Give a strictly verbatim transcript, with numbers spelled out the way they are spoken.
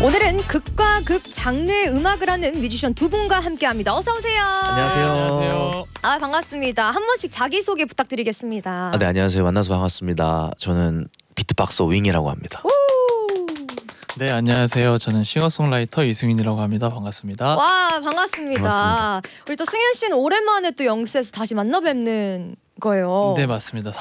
오늘은 극과 극 장르의 음악을 하는 뮤지션 두 분과 함께합니다. 어서 오세요. 안녕하세요. 안녕하세요. 아 반갑습니다. 한 분씩 자기 소개 부탁드리겠습니다. 아, 네, 안녕하세요. 만나서 반갑습니다. 저는 비트박서 윙이라고 합니다. 오! 네, 안녕하세요. 저는 싱어송라이터 이승윤이라고 합니다. 반갑습니다. 와 반갑습니다. 반갑습니다. 우리 또 승윤 씨는 오랜만에 또 영스에서 다시 만나 뵙는 거예요. 네, 맞습니다.